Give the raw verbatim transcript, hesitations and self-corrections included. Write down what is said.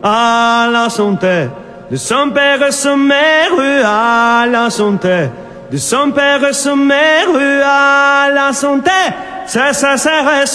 à la santé de son père et sa mère, à la santé de son père et sa mère, à la santé, c'est ça, c'est